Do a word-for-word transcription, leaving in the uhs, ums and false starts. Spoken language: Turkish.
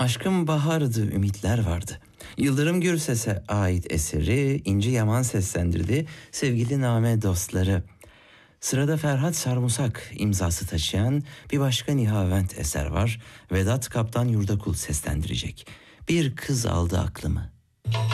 Aşkım bahardı, ümitler vardı. Yıldırım Gürses'e ait eseri İnci Yaman seslendirdi sevgili Name dostları. Sırada Ferhat Sarımsak imzası taşıyan bir başka Nihavent eser var. Vedat Kaptan Yurdakul seslendirecek. Bir kız aldı aklımı.